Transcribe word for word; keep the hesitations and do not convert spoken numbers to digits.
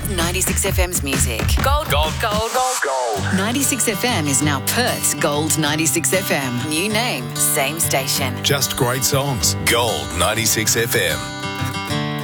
of ninety-six F M's music. Gold, gold, gold, gold, gold. ninety-six F M is now Perth's Gold ninety-six F M. New name, same station. Just great songs. Gold ninety-six F M.